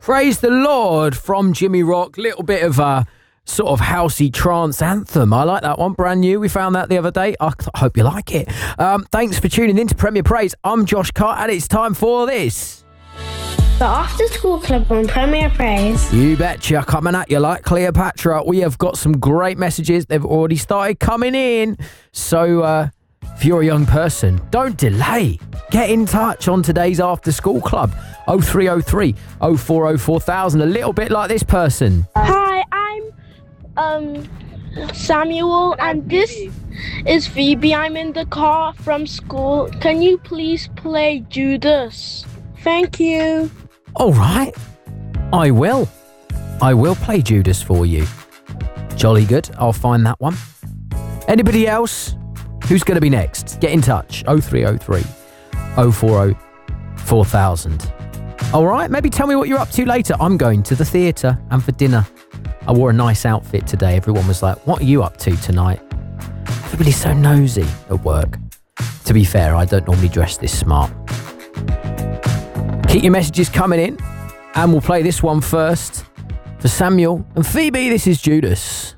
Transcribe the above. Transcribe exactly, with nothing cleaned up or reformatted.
Praise the Lord from Jimmy Rock. Little bit of a sort of housey trance anthem. I like that one. Brand new. We found that the other day. I hope you like it. Um, thanks for tuning in to Premier Praise. I'm Josh Carr, and it's time for this. The After School Club on Premier Praise. You betcha. Coming at you like Cleopatra. We have got some great messages. They've already started coming in. So, uh, if you're a young person, don't delay. Get in touch on today's After School Club. oh three oh three, oh four oh four thousand. A little bit like this person. Hi, I'm um Samuel, and this is Phoebe. I'm in the car from school. Can you please play Judas? Thank you. All right. I will. I will play Judas for you. Jolly good. I'll find that one. Anybody else? Who's going to be next? Get in touch. oh three oh three, oh four oh four thousand. All right. Maybe tell me what you're up to later. I'm going to the theatre and for dinner. I wore a nice outfit today. Everyone was like, what are you up to tonight? Everybody's so nosy at work. To be fair, I don't normally dress this smart. Keep your messages coming in, and we'll play this one first. For Samuel and Phoebe, this is Judas.